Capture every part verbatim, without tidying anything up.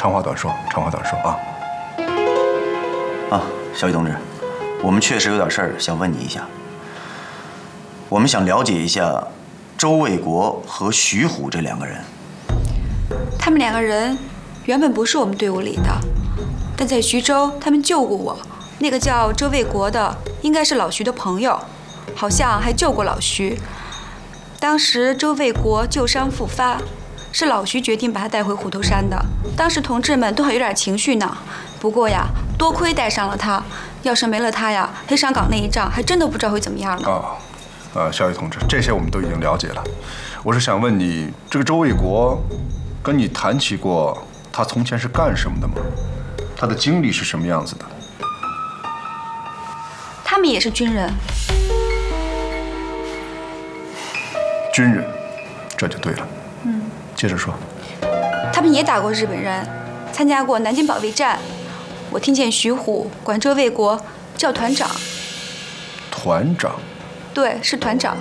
长话短说，长话短说啊。 啊，小雨同志，我们确实有点事儿想问你一下。我们想了解一下周卫国和徐虎这两个人。 他们两个人原本不是我们队伍里的，但在徐州他们救过我。那个叫周卫国的应该是老徐的朋友，好像还救过老徐。当时周卫国旧伤复发，是老徐决定把他带回虎头山的。当时同志们都还有点情绪呢。不过呀，多亏带上了他，要是没了他呀，黑山岗那一仗还真的不知道会怎么样了。 啊，呃，小雨同志，这些我们都已经了解了。我是想问你，这个周卫国跟你谈起过他从前是干什么的吗？他的经历是什么样子的？ 他们也是军人。 军人，这就对了。嗯，接着说。 他们也打过日本人，参加过南京保卫战。我听见徐虎管周卫国叫团长。 团长？ 对，是团长。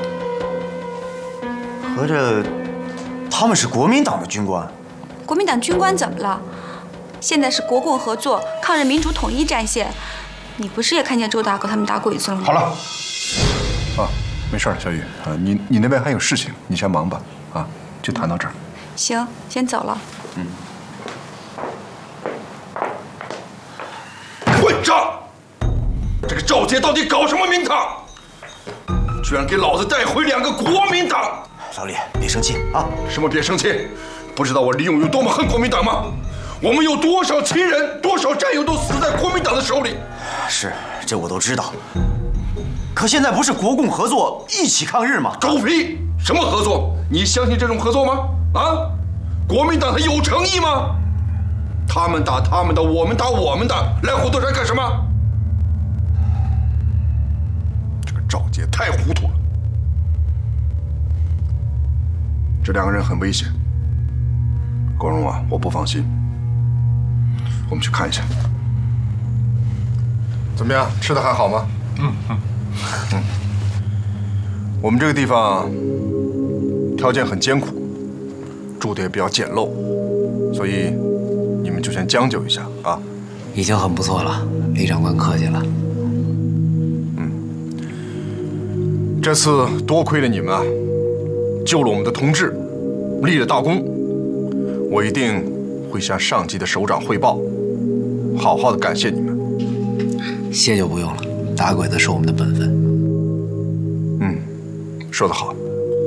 合着他们是国民党的军官？ 国民党军官怎么了？现在是国共合作、抗日民主统一战线。你不是也看见周大哥他们打过一次了吗？ 好了，啊，没事了，小雨啊，你你那边还有事情，你先忙吧，啊，就谈到这儿。 行，先走了。 嗯。 混账！这个赵杰到底搞什么名堂？居然给老子带回两个国民党！ 老李，别生气啊！ 什么别生气？不知道我李勇有多么恨国民党吗？我们有多少亲人、多少战友都死在国民党的手里。 是，这我都知道。可现在不是国共合作一起抗日吗？ 狗屁！什么合作？你相信这种合作吗？啊？国民党他有诚意吗？他们打他们的，我们打我们的，来虎头山干什么？这个赵杰太糊涂了。 这两个人很危险，国荣啊，我不放心。我们去看一下，怎么样？吃的还好吗？嗯嗯嗯。我们这个地方条件很艰苦，住的也比较简陋，所以你们就先将就一下啊。 已经很不错了，李长官客气了。 嗯，这次多亏了你们啊，救了我们的同志，立了大功，我一定会向上级的首长汇报。好好的感谢你们， 谢就不用了，打鬼子是我们的本分。 嗯，说得好。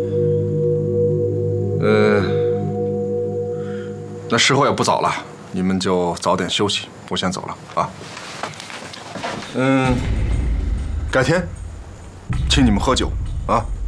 呃，那时候也不早了，你们就早点休息，我先走了啊。嗯，改天请你们喝酒啊。